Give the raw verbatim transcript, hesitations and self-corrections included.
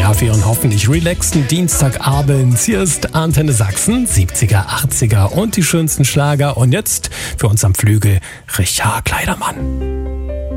Ja, für Ihren hoffentlich relaxten Dienstagabend. Hier ist Antenne Sachsen, siebziger, achtziger und die schönsten Schlager. Und jetzt für uns am Flügel Richard Kleidermann.